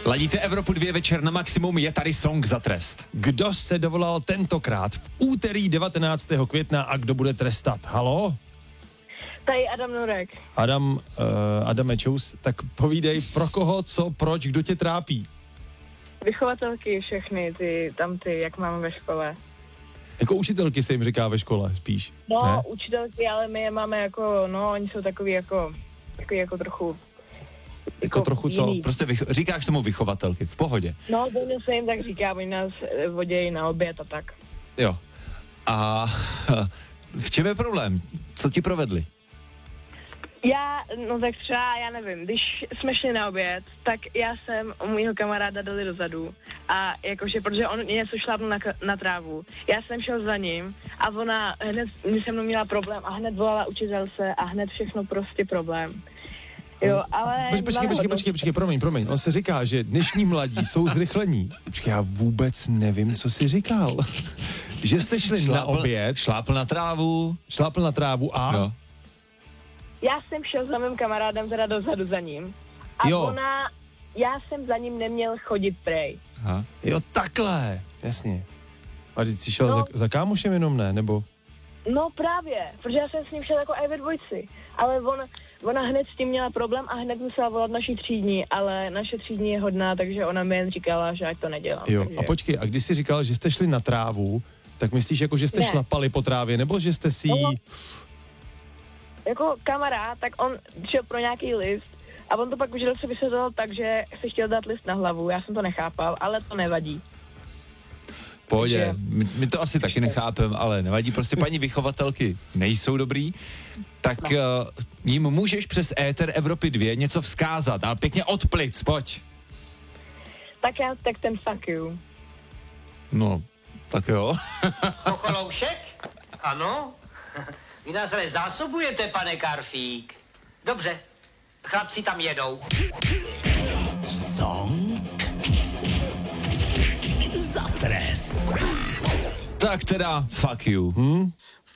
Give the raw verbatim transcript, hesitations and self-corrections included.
Ladíte Evropu dva večer na maximum, je tady song za trest. Kdo se dovolal tentokrát v úterý devatenáctého května a kdo bude trestat? Halo? Tady Adam Nurek. Adam, uh, Adame Čous, tak povídej, pro koho, co, proč, kdo tě trápí? Vychovatelky všechny, ty, tam ty, jak máme ve škole. Jako učitelky se jim říká ve škole spíš, No, ne? učitelky, ale my je máme jako, no, oni jsou takový jako, takový jako trochu... Jako trochu co? jiný. Prostě vych- říkáš tomu vychovatelky, v pohodě. No, to se jim tak říká, oni nás eh, vodějí na oběd a tak. Jo. A v čem je problém? Co ti provedli? Já, no tak třeba, já nevím, když jsme šli na oběd, tak já jsem u mýho kamaráda dali dozadu a jakože, protože on něco šlápnul na, na trávu, já jsem šel za ním a ona hned mi se mnou měla problém a hned volala učitelce a hned všechno prostě problém. Jo, ale... Počkej, počkej, počkej, počkej, počkej, promiň, promiň. On se říká, že dnešní mladí jsou zrychlení. Počkej, já vůbec nevím, co jsi říkal. Že jste šli šlápl, na oběd. Šlápl na trávu. Šlápl na trávu a... Jo. Já jsem šel za mým kamarádem teda dozadu za ním a jo. ona, já jsem za ním neměl chodit prej. Aha. Jo, takhle, jasně. A ty jsi šel No. za, za kámošem jenom, ne, nebo? No právě, protože já jsem s ním šel jako i ve dvojci, ale on, ona hned s tím měla problém a hned musela volat naší třídní, ale naše třídní je hodná, takže ona mi jen říkala, že ať to nedělám. Jo, takže... a počkej, a když jsi říkal, že jste šli na trávu, tak myslíš jako, že jste Ne. šlapali po trávě, nebo že jste si... No. Jako kamarád, tak on šel pro nějaký list a on to pak už se vysvětloval tak, že si chtěl dát list na hlavu, já jsem to nechápal, ale to nevadí. Pohodě, Takže- my, my to asi taky nechápem, ale nevadí, prostě paní vychovatelky nejsou dobrý, tak uh, jim můžeš přes éter Evropy dva něco vzkázat, ale pěkně od plic, pojď. Tak já, tak ten fuck you. No, tak jo. Chocholoušek? Ano? Vy nás ale zásobujete, pane Karfík. Dobře, chlapci tam jedou. Song za trest. Tak teda, fuck you. Hm?